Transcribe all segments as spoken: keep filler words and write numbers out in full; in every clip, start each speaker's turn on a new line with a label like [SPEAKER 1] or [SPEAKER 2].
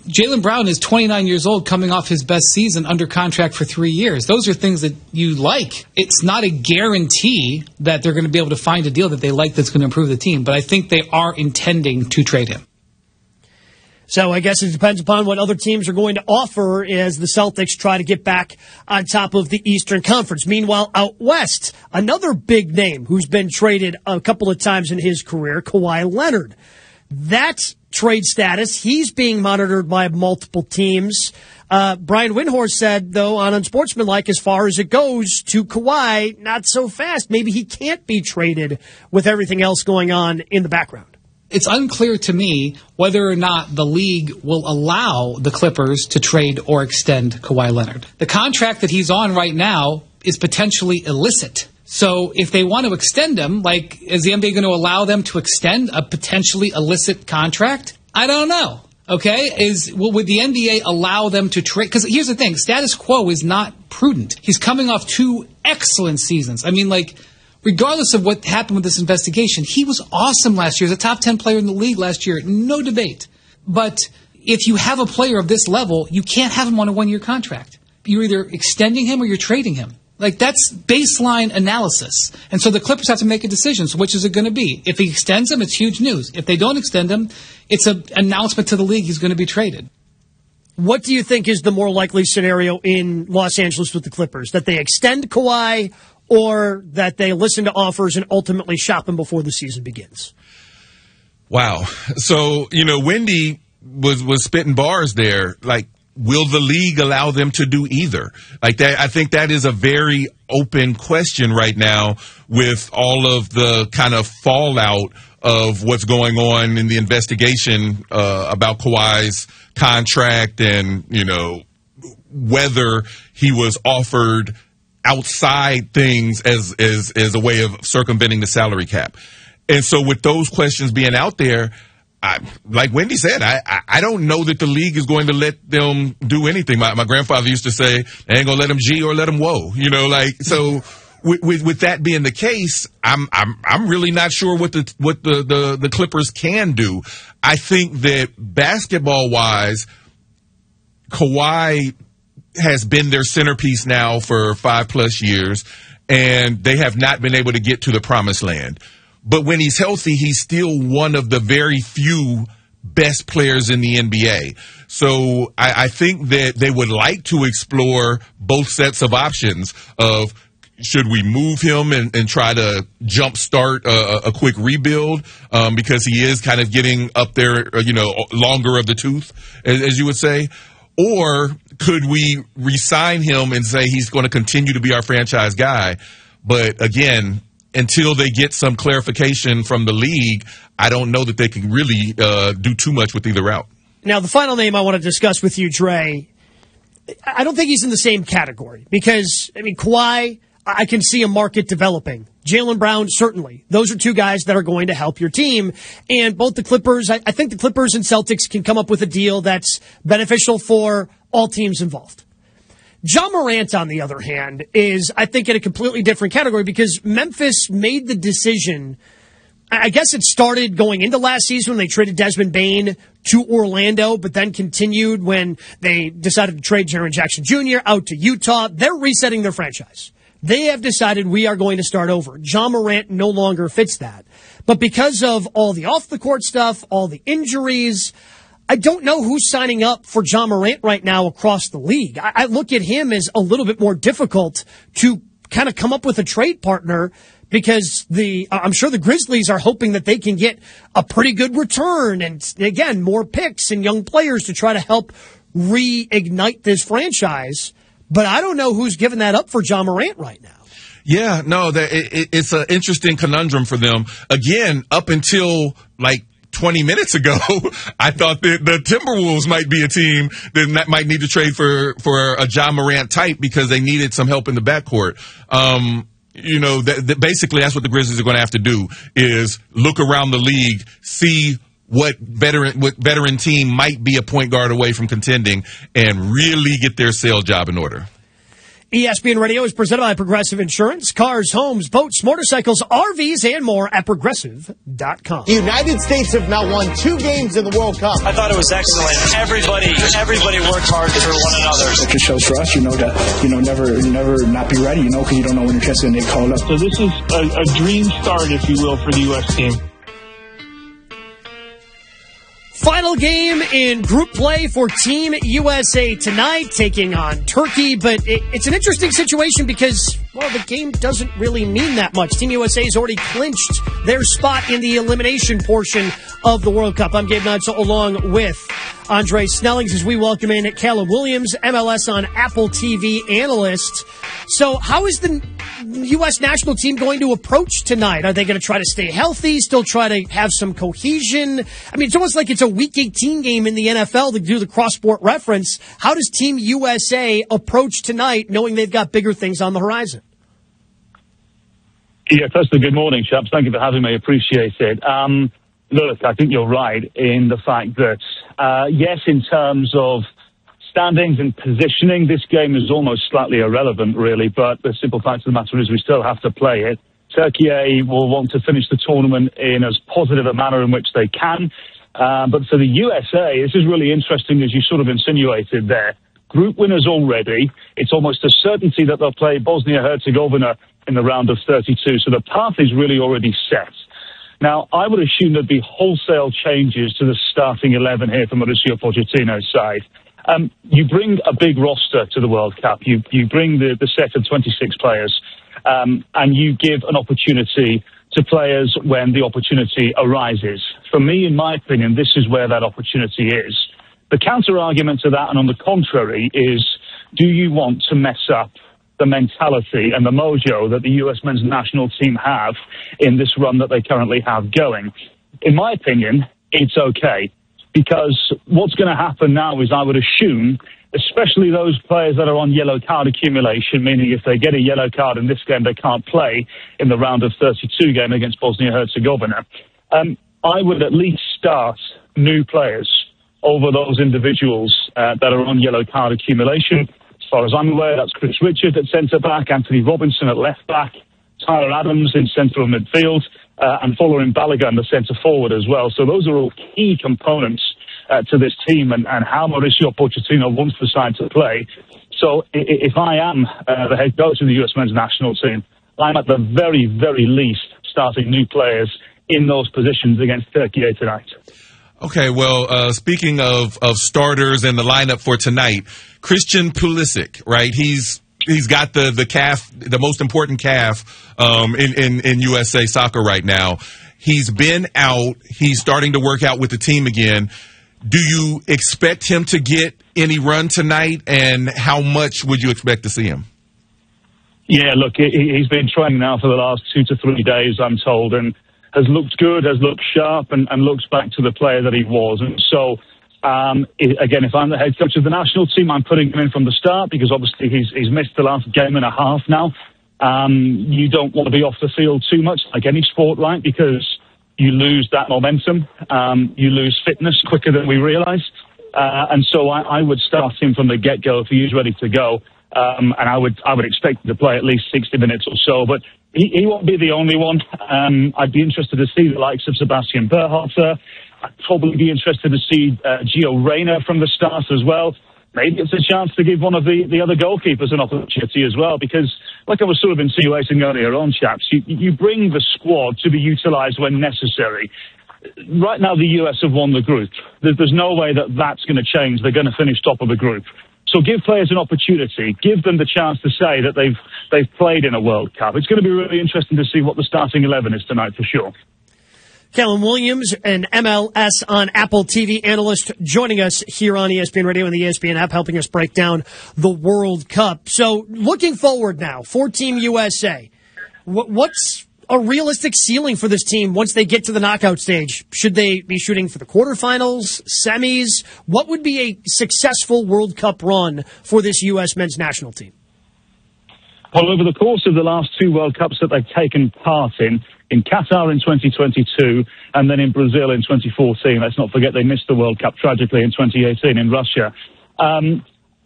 [SPEAKER 1] Jaylen Brown is twenty-nine years old, coming off his best season, under contract for three years. Those are things that you like. It's not a guarantee that they're going to be able to find a deal that they like that's going to improve the team, but I think they are intending to trade him.
[SPEAKER 2] So I guess it depends upon what other teams are going to offer as the Celtics try to get back on top of the Eastern Conference. Meanwhile, out west, another big name who's been traded a couple of times in his career, Kawhi Leonard. That trade status, he's being monitored by multiple teams. Uh, Brian Windhorst said, though, on Unsportsmanlike, as far as it goes to Kawhi, not so fast. Maybe he can't be traded with everything else going on in the background.
[SPEAKER 1] It's unclear to me whether or not the league will allow the Clippers to trade or extend Kawhi Leonard. The contract that he's on right now is potentially illicit. So if they want to extend him, like, is the N B A going to allow them to extend a potentially illicit contract? I don't know. Okay? Is well, would the N B A allow them to trade? Because here's the thing. Status quo is not prudent. He's coming off two excellent seasons. I mean, like, regardless of what happened with this investigation, he was awesome last year. He was a top ten player in the league last year. No debate. But if you have a player of this level, you can't have him on a one-year contract. You're either extending him or you're trading him. Like, that's baseline analysis. And so the Clippers have to make a decision. So which is it going to be? If he extends him, it's huge news. If they don't extend him, it's an announcement to the league he's going to be traded.
[SPEAKER 2] What do you think is the more likely scenario in Los Angeles with the Clippers? That they extend Kawhi or that they listen to offers and ultimately shop him before the season begins?
[SPEAKER 3] Wow. So, you know, Wendy was, was spitting bars there. Like, will the league allow them to do either? Like that, I think that is a very open question right now with all of the kind of fallout of what's going on in the investigation uh, about Kawhi's contract and, you know, whether he was offered outside things as, as, as a way of circumventing the salary cap. And so with those questions being out there, I, like Wendy said, I, I, I don't know that the league is going to let them do anything. My, my grandfather used to say, they ain't going to let them G or let them whoa. You know, like, so with, with, with that being the case, I'm, I'm, I'm really not sure what the, what the, the, the Clippers can do. I think that basketball wise, Kawhi has been their centerpiece now for five plus years, and they have not been able to get to the promised land. But when he's healthy, he's still one of the very few best players in the N B A. So I, I think that they would like to explore both sets of options of, should we move him and, and try to jumpstart a, a quick rebuild um, because he is kind of getting up there, you know, longer of the tooth, as, as you would say? Or could we re-sign him and say he's going to continue to be our franchise guy? But again, until they get some clarification from the league, I don't know that they can really uh, do too much with either route.
[SPEAKER 2] Now, the final name I want to discuss with you, Dre, I don't think he's in the same category because, I mean, Kawhi, I can see a market developing. Jaylen Brown, certainly. Those are two guys that are going to help your team. And both the Clippers, I, I think the Clippers and Celtics can come up with a deal that's beneficial for all teams involved. Ja Morant, on the other hand, is, I think, in a completely different category because Memphis made the decision. I guess it started going into last season when they traded Desmond Bane to Orlando, but then continued when they decided to trade Jaren Jackson Junior out to Utah. They're resetting their franchise. They have decided we are going to start over. Ja Morant no longer fits that. But because of all the off-the-court stuff, all the injuries, I don't know who's signing up for Ja Morant right now across the league. I, I look at him as a little bit more difficult to kind of come up with a trade partner because the I'm sure the Grizzlies are hoping that they can get a pretty good return and, again, more picks and young players to try to help reignite this franchise. But I don't know who's giving that up for Ja Morant right now.
[SPEAKER 3] Yeah, no, that it, it's an interesting conundrum for them. Again, up until like twenty minutes ago, I thought that the Timberwolves might be a team that might need to trade for, for a Ja Morant type because they needed some help in the backcourt. Um, you know, that, that basically that's what the Grizzlies are going to have to do is look around the league, see what veteran what veteran team might be a point guard away from contending and really get their sale job in order.
[SPEAKER 2] E S P N Radio is presented by Progressive Insurance. Cars, homes, boats, motorcycles, R Vs, and more at Progressive dot com.
[SPEAKER 4] The United States have now won two games in the World Cup.
[SPEAKER 5] I thought it was excellent. Everybody, everybody worked hard for one another.
[SPEAKER 6] It just shows for us, you know, that, you know, never, never not be ready, you know, because you don't know when your chance is going to get called up.
[SPEAKER 7] So this is a, a dream start, if you will, for the U S team.
[SPEAKER 2] Final game in group play for Team U S A tonight, taking on Turkey. But it, it's an interesting situation because, well, the game doesn't really mean that much. Team U S A has already clinched their spot in the elimination portion of the World Cup. I'm Gabe Nutz along with Andre Snellings as we welcome in Caleb Williams, M L S on Apple T V analyst. So how is the U S national team going to approach tonight? Are they going to try to stay healthy, still try to have some cohesion? I mean, it's almost like it's a Week eighteen game in the N F L to do the cross-sport reference. How does Team U S A approach tonight knowing they've got bigger things on the horizon?
[SPEAKER 7] Yeah, firstly, good morning, chaps. Thank you for having me. Appreciate it. Um, look, I think you're right in the fact that, uh, yes, in terms of standings and positioning, this game is almost slightly irrelevant, really, but the simple fact of the matter is we still have to play it. Turkey A will want to finish the tournament in as positive a manner in which they can, uh, but for the U S A, this is really interesting, as you sort of insinuated there. Group winners already. It's almost a certainty that they'll play Bosnia-Herzegovina in the round of thirty-two, so the path is really already set. Now, I would assume there'd be wholesale changes to the starting eleven here from Mauricio Pochettino's side. Um, you bring a big roster to the World Cup. You you bring the, the set of twenty-six players, um, and you give an opportunity to players when the opportunity arises. For me, in my opinion, this is where that opportunity is. The counter-argument to that, and on the contrary, is do you want to mess up the mentality and the mojo that the U S men's national team have in this run that they currently have going? In my opinion, it's okay. Because what's going to happen now is, I would assume, especially those players that are on yellow card accumulation, meaning if they get a yellow card in this game, they can't play in the round of thirty-two game against Bosnia-Herzegovina. Um, I would at least start new players over those individuals uh, that are on yellow card accumulation. As far as I'm aware, that's Chris Richard at centre-back, Anthony Robinson at left-back, Tyler Adams in central midfield, uh, and following Balogun, the centre-forward as well. So those are all key components uh, to this team and, and how Mauricio Pochettino wants the side to play. So if I am uh, the head coach of the U S men's national team, I'm at the very, very least starting new players in those positions against Turkey tonight.
[SPEAKER 3] Okay, well, uh, speaking of, of starters and the lineup for tonight, Christian Pulisic, right? He's he's got the, the calf, the most important calf um, in, in, in U S A soccer right now. He's been out. He's starting to work out with the team again. Do you expect him to get any run tonight, and how much would you expect to see him?
[SPEAKER 7] Yeah, look, he's been training now for the last two to three days, I'm told, and has looked good, has looked sharp, and, and looks back to the player that he was. And so, um, it, again, if I'm the head coach of the national team, I'm putting him in from the start because obviously he's, he's missed the last game and a half now. Um, you don't want to be off the field too much, like any sport, right? Because you lose that momentum. Um, you lose fitness quicker than we realise. Uh, and so I, I would start him from the get-go if he's ready to go. Um, and I would I would expect him to play at least sixty minutes or so. But he, he won't be the only one. Um, I'd be interested to see the likes of Sebastian Berhalter. I'd probably be interested to see uh, Gio Reyna from the start as well. Maybe it's a chance to give one of the, the other goalkeepers an opportunity as well, because like I was sort of insinuating earlier on, chaps, you, you bring the squad to be utilised when necessary. Right now, the U S have won the group. There's no way that that's going to change. They're going to finish top of the group. So give players an opportunity. Give them the chance to say that they've they've played in a World Cup. It's going to be really interesting to see what the starting eleven is tonight for sure.
[SPEAKER 2] Caleb Williams, an M L S on Apple T V analyst, joining us here on E S P N Radio and the E S P N app, helping us break down the World Cup. So looking forward now for Team U S A, what's a realistic ceiling for this team once they get to the knockout stage? Should they be shooting for the quarterfinals, semis? What would be a successful World Cup run for this U S men's national team?
[SPEAKER 7] Well, over the course of the last two World Cups that they've taken part in, in Qatar in twenty twenty-two and then in Brazil in twenty fourteen, let's not forget they missed the World Cup tragically in twenty eighteen in Russia. Um,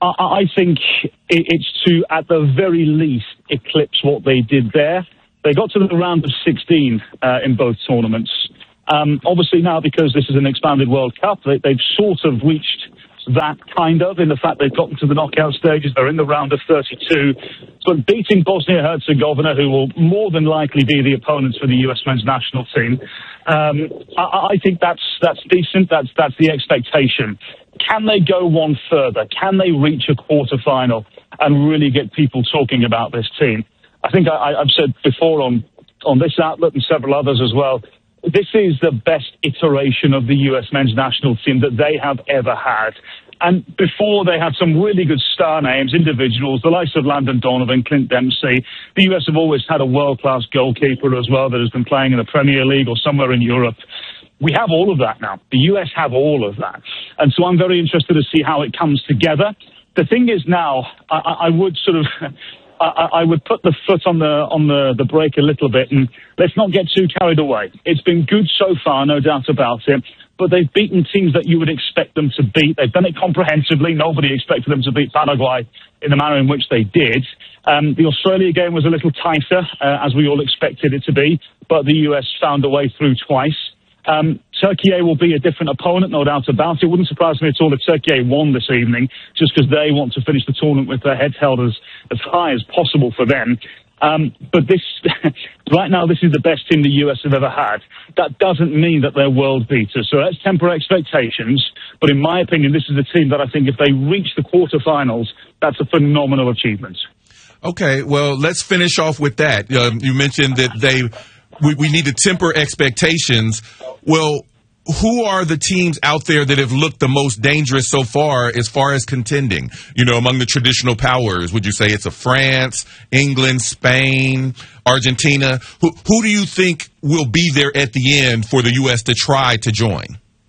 [SPEAKER 7] I, I think it, it's to, at the very least, eclipse what they did there. They got to the round of sixteen uh, in both tournaments. Um, obviously now, because this is an expanded World Cup, they, they've sort of reached that kind of, in the fact they've gotten to the knockout stages. They're in the round of thirty-two. But beating Bosnia-Herzegovina, who will more than likely be the opponents for the U S men's national team, um, I, I think that's that's decent. That's that's the expectation. Can they go one further? Can they reach a quarterfinal and really get people talking about this team? I think I, I've said before on, on this outlet and several others as well, this is the best iteration of the U S men's national team that they have ever had. And before, they had some really good star names, individuals, the likes of Landon Donovan, Clint Dempsey. The U S have always had a world-class goalkeeper as well that has been playing in the Premier League or somewhere in Europe. We have all of that now. The U S have all of that. And so I'm very interested to see how it comes together. The thing is now, I, I would sort of... I, I would put the foot on the on the, the brake a little bit, and let's not get too carried away. It's been good so far, no doubt about it, but they've beaten teams that you would expect them to beat. They've done it comprehensively. Nobody expected them to beat Paraguay in the manner in which they did. Um, the Australia game was a little tighter, uh, as we all expected it to be, but the U S found a way through twice. Um, Turkey will be a different opponent, no doubt about it. It wouldn't surprise me at all if Turkey won this evening, just because they want to finish the tournament with their heads held as, as high as possible for them. Um, but this, right now, this is the best team the U S have ever had. That doesn't mean that they're world beaters. So let's temper expectations. But in my opinion, this is a team that I think if they reach the quarterfinals, that's a phenomenal achievement.
[SPEAKER 3] Okay, well, let's finish off with that. Um, you mentioned that they... We, we need to temper expectations. Well, who are the teams out there that have looked the most dangerous so far as far as contending? You know, among the traditional powers, would you say it's a France, England, Spain, Argentina? Who, who do you think will be there at the end for the U S to try to join?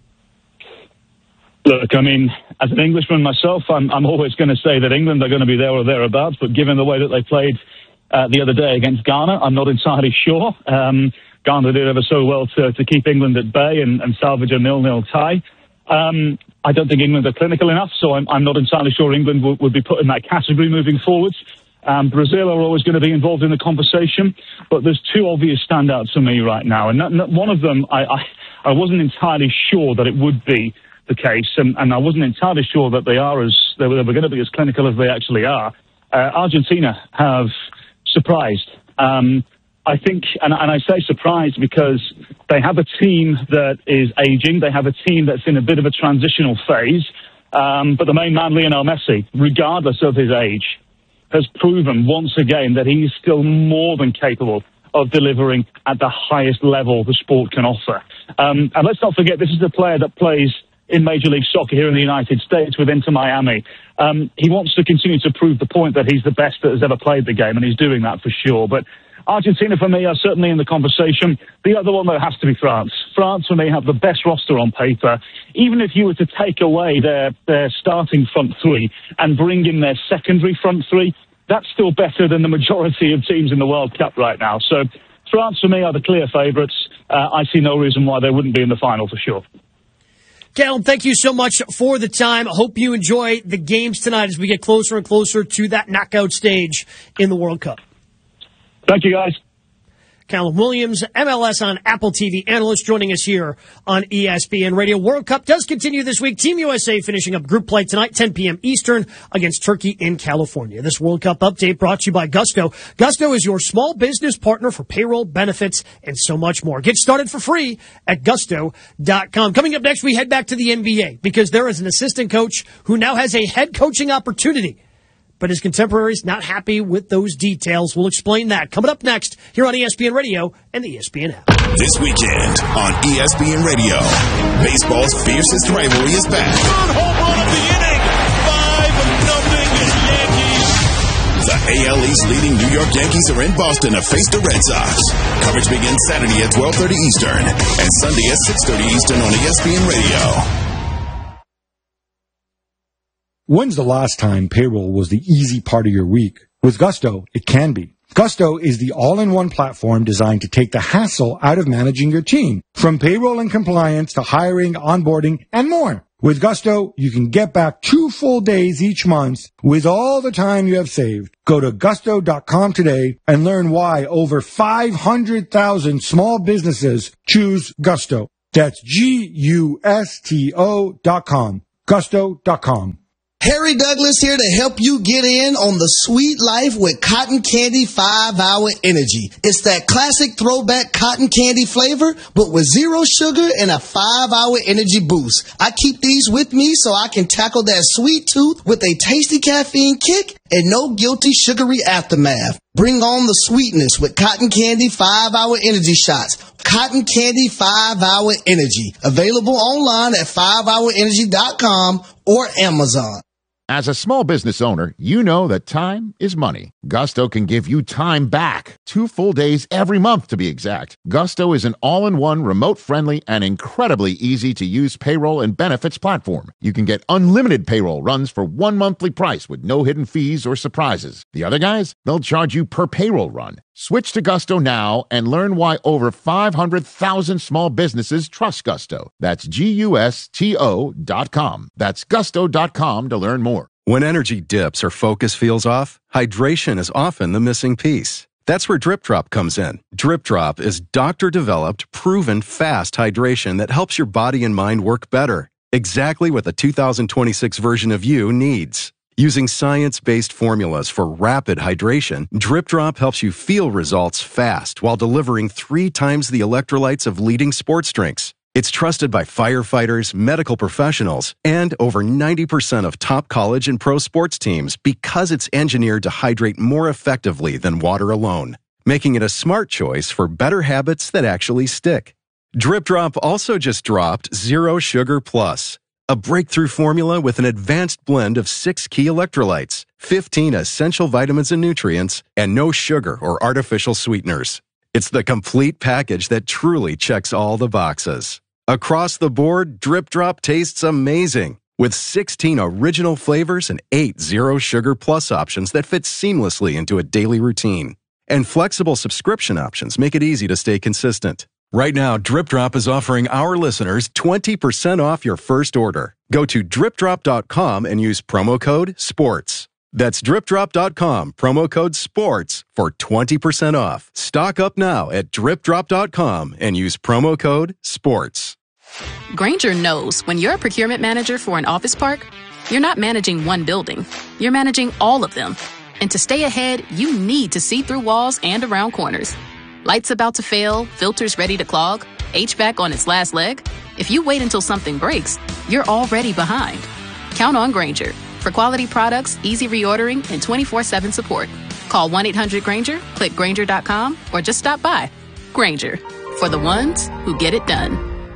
[SPEAKER 7] Look, I mean, as an Englishman myself, I'm, I'm always going to say that England are going to be there or thereabouts, but given the way that they played Uh, the other day against Ghana, I'm not entirely sure. Um, Ghana did ever so well to, to keep England at bay and, and salvage a nil-nil tie. Um, I don't think England are clinical enough, so I'm, I'm not entirely sure England will, will be put in that category moving forwards. Um, Brazil are always going to be involved in the conversation, but there's two obvious standouts for me right now, and not, not, one of them I, I, I wasn't entirely sure that it would be the case, and, and I wasn't entirely sure that they are as they were, they were going to be as clinical as they actually are. Uh, Argentina have surprised. Um, I think, and, and I say surprised because they have a team that is aging. They have a team that's in a bit of a transitional phase. Um, but the main man, Lionel Messi, regardless of his age, has proven once again that he is still more than capable of delivering at the highest level the sport can offer. Um, and let's not forget, this is a player that plays in Major League Soccer here in the United States with Inter Miami. Um, he wants to continue to prove the point that he's the best that has ever played the game, and he's doing that for sure. But Argentina, for me, are certainly in the conversation. The other one, though, has to be France. France, for me, have the best roster on paper. Even if you were to take away their, their starting front three and bring in their secondary front three, that's still better than the majority of teams in the World Cup right now. So France, for me, are the clear favourites. Uh, I see no reason why they wouldn't be in the final for sure.
[SPEAKER 2] Callum, thank you so much for the time. Hope you enjoy the games tonight as we get closer and closer to that knockout stage in the World Cup.
[SPEAKER 7] Thank you, guys.
[SPEAKER 2] Callum Williams, M L S on Apple T V analyst, joining us here on E S P N Radio. World Cup does continue this week. Team U S A finishing up group play tonight, ten p.m. Eastern, against Turkey in California. This World Cup update brought to you by Gusto. Gusto is your small business partner for payroll, benefits, and so much more. Get started for free at gusto dot com. Coming up next, we head back to the N B A because there is an assistant coach who now has a head coaching opportunity. But his contemporaries not happy with those details. We'll explain that coming up next here on E S P N Radio and the E S P N app.
[SPEAKER 8] This weekend on E S P N Radio, baseball's fiercest rivalry is back.
[SPEAKER 9] Third home run of the inning, five nothing Yankees.
[SPEAKER 8] The A L East leading New York Yankees are in Boston to face the Red Sox. Coverage begins Saturday at twelve thirty Eastern and Sunday at six thirty Eastern on E S P N Radio.
[SPEAKER 10] When's the last time payroll was the easy part of your week? With Gusto, it can be. Gusto is the all-in-one platform designed to take the hassle out of managing your team, from payroll and compliance to hiring, onboarding, and more. With Gusto, you can get back two full days each month with all the time you have saved. Go to gusto dot com today and learn why over five hundred thousand small businesses choose Gusto. That's G U S T O dot com. gusto dot com.
[SPEAKER 11] Harry Douglas here to help you get in on the sweet life with Cotton Candy five hour Energy. It's that classic throwback cotton candy flavor, but with zero sugar and a five hour energy boost. I keep these with me so I can tackle that sweet tooth with a tasty caffeine kick and no guilty sugary aftermath. Bring on the sweetness with Cotton Candy five hour Energy shots. Cotton Candy five hour Energy. Available online at five hour energy dot com or Amazon.
[SPEAKER 12] As a small business owner, you know that time is money. Gusto can give you time back. Two full days every month, to be exact. Gusto is an all-in-one, remote-friendly, and incredibly easy-to-use payroll and benefits platform. You can get unlimited payroll runs for one monthly price with no hidden fees or surprises. The other guys, they'll charge you per payroll run. Switch to Gusto now and learn why over five hundred thousand small businesses trust Gusto. That's G U S T O dot com. That's gusto dot com to learn more.
[SPEAKER 13] When energy dips or focus feels off, hydration is often the missing piece. That's where Drip Drop comes in. Drip Drop is doctor-developed, proven fast hydration that helps your body and mind work better. Exactly what the two thousand twenty-six version of you needs. Using science-based formulas for rapid hydration, Drip Drop helps you feel results fast while delivering three times the electrolytes of leading sports drinks. It's trusted by firefighters, medical professionals, and over ninety percent of top college and pro sports teams because it's engineered to hydrate more effectively than water alone, making it a smart choice for better habits that actually stick. Drip Drop also just dropped Zero Sugar Plus, a breakthrough formula with an advanced blend of six key electrolytes, fifteen essential vitamins and nutrients, and no sugar or artificial sweeteners. It's the complete package that truly checks all the boxes. Across the board, Drip Drop tastes amazing, with sixteen original flavors and eight Zero Sugar Plus options that fit seamlessly into a daily routine. And flexible subscription options make it easy to stay consistent. Right now, Drip Drop is offering our listeners twenty percent off your first order. Go to drip drop dot com and use promo code SPORTS. That's drip drop dot com, promo code SPORTS for twenty percent off. Stock up now at drip drop dot com and use promo code SPORTS.
[SPEAKER 14] Grainger knows when you're a procurement manager for an office park, you're not managing one building. You're managing all of them. And to stay ahead, you need to see through walls and around corners. Lights about to fail, filters ready to clog, H V A C on its last leg. If you wait until something breaks, you're already behind. Count on Grainger for quality products, easy reordering, and twenty-four seven support. Call one eight hundred Grainger, click Grainger dot com, or just stop by. Grainger, for the ones who get it done.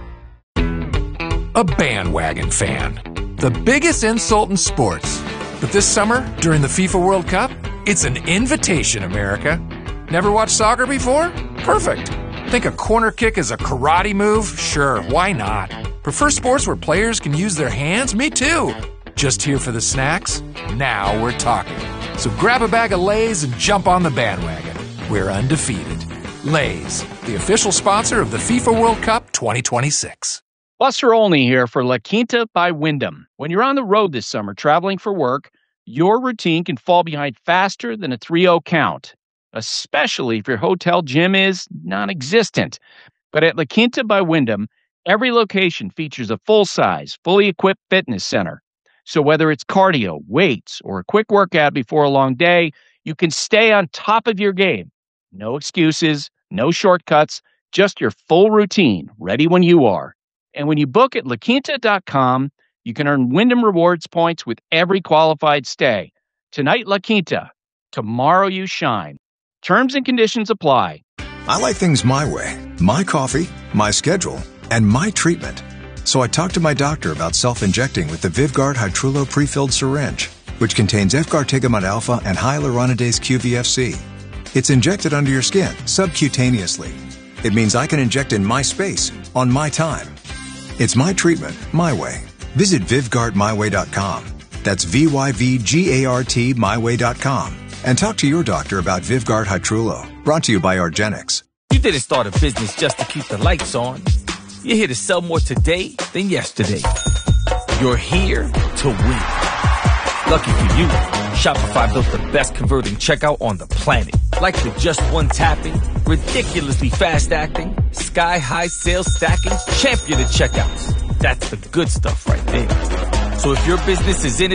[SPEAKER 15] A bandwagon fan. The biggest insult in sports. But this summer, during the FIFA World Cup, it's an invitation, America. Never watched soccer before? Perfect. Think a corner kick is a karate move? Sure, why not? Prefer sports where players can use their hands? Me too. Just here for the snacks? Now we're talking. So grab a bag of Lay's and jump on the bandwagon. We're undefeated. Lay's, the official sponsor of the FIFA World Cup twenty twenty-six.
[SPEAKER 16] Buster Olney here for La Quinta by Wyndham. When you're on the road this summer traveling for work, your routine can fall behind faster than a three oh count, especially if your hotel gym is non-existent. But at La Quinta by Wyndham, every location features a full-size, fully equipped fitness center. So whether it's cardio, weights, or a quick workout before a long day, you can stay on top of your game. No excuses, no shortcuts, just your full routine, ready when you are. And when you book at la quinta dot com, you can earn Wyndham Rewards points with every qualified stay. Tonight, La Quinta. Tomorrow, you shine. Terms and conditions apply.
[SPEAKER 17] I like things my way. My coffee, my schedule, and my treatment. So I talked to my doctor about self-injecting with the Vyvgart Hytrulo pre-filled syringe, which contains efgartigimod alpha and hyaluronidase Q V F C. It's injected under your skin, subcutaneously. It means I can inject in my space, on my time. It's my treatment, my way. Visit Vyvgart my way dot com. That's V Y V G A R T my way dot com. And talk to your doctor about Vyvgart Hytrulo. Brought to you by argenx.
[SPEAKER 18] You didn't start a business just to keep the lights on. You're here to sell more today than yesterday. You're here to win. Lucky for you, Shopify built the best converting checkout on the planet. Like the just one tapping, ridiculously fast acting, sky high sales stacking, champion of checkouts. That's the good stuff right there. So if your business is in it,